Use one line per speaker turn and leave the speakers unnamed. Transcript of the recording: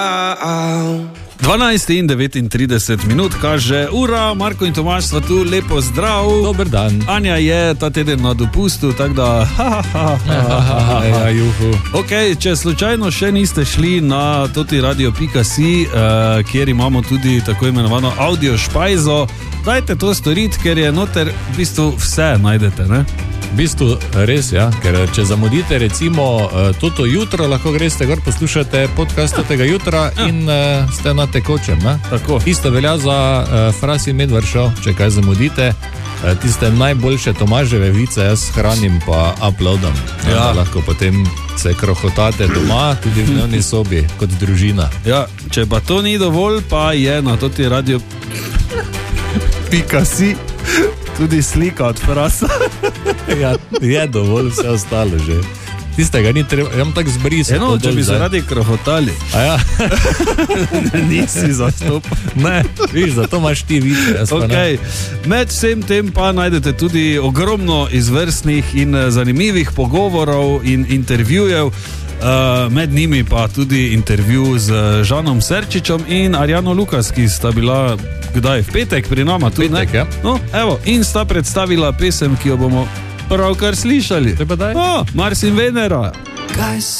12:39 kaže ura, Marko in Tomaž sva tu, lepo zdrav.
Dober dan.
Anja je ta teden na dopustu, tako da
juhu.
Ok, če slučajno še niste šli na totiradio.si, kjer imamo tudi tako imenovano audio špajzo, dajte to storiti, ker je noter v bistvu vse najdete, ne?
V bistvu res, ja, ker če zamudite recimo toto jutro, lahko greste gor, poslušate podcast tega jutra in ste na tekočem, ne?
Tako.
Isto velja za Frasi Medvard Show, če kaj zamudite, tiste najboljše Tomaževe vice jaz hranim pa uploadam. Ja. Lahko potem se krohotate doma, tudi v dnevni sobi, kot družina.
Ja, če pa to ni dovolj, pa je na totiradio.si tudi slika od Frasa.
Ja, je dovolj, vse ostalo že. Tistega ni treba, imam tak zbrisal.
Eno, če bi zaradi krohotali.
A ja.
Nisi zastopal.
Ne, viš, zato imaš ti vice.
Okay. Med vsem tem pa najdete tudi ogromno izvrstnih in zanimivih pogovorov in intervjujev. Med njimi pa tudi intervju z Žanom Serčičem in Arjano Lukas, ki sta bila kdaj v petek pri nama tudi,
petek, ja.
No, evo, in sta predstavila pesem, ki jo bomo pravkar slišali.
Treba daj.
Mars in Venera.